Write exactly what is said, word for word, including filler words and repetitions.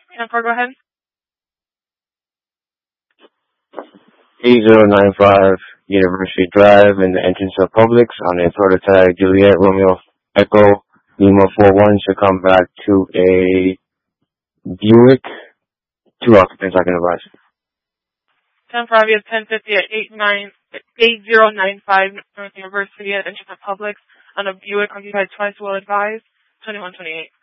ten four, go ahead. eight zero nine five University Drive in the entrance of Publix on a prototype Juliet Romeo Echo Lima four one should come back to a Buick. Two occupants I can advise. ten four, obvious ten fifty at eight zero nine five North University at entrance of Publix on a Buick occupied twice, well advised, twenty-one twenty-eight.